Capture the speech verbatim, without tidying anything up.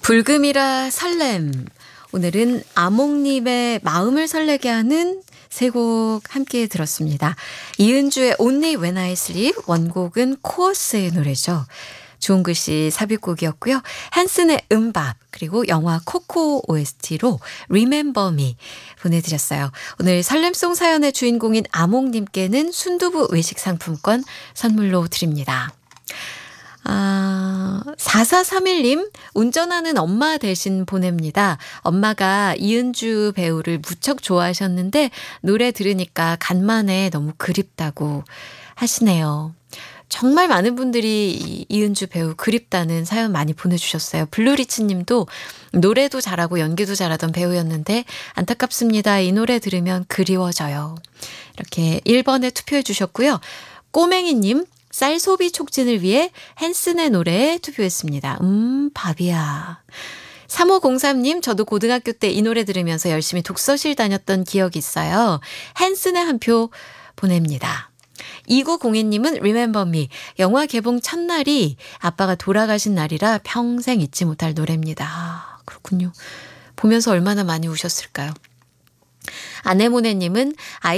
불금이라 설렘. 오늘은 아몽님의 마음을 설레게 하는 세 곡 함께 들었습니다. 이은주의 Only When I Sleep, 원곡은 코어스의 노래죠. 좋은 글씨 삽입곡이었고요. 한슨의 음밥, 그리고 영화 코코 오에스티로 Remember Me 보내드렸어요. 오늘 설렘송 사연의 주인공인 아몽님께는 순두부 외식 상품권 선물로 드립니다. 아, 사사삼일 님, 운전하는 엄마 대신 보냅니다. 엄마가 이은주 배우를 무척 좋아하셨는데 노래 들으니까 간만에 너무 그립다고 하시네요. 정말 많은 분들이 이은주 배우 그립다는 사연 많이 보내주셨어요. 블루리치 님도 노래도 잘하고 연기도 잘하던 배우였는데 안타깝습니다. 이 노래 들으면 그리워져요. 이렇게 일 번에 투표해 주셨고요. 꼬맹이 님, 쌀 소비 촉진을 위해 헨슨의 노래에 투표했습니다. 음, 밥이야. 삼오공삼 님, 저도 고등학교 때 이 노래 들으면서 열심히 독서실 다녔던 기억이 있어요. 헨슨의 한 표 보냅니다. 이구공이 님은 Remember Me, 영화 개봉 첫날이 아빠가 돌아가신 날이라 평생 잊지 못할 노래입니다. 아, 그렇군요. 보면서 얼마나 많이 우셨을까요? 아네모네님은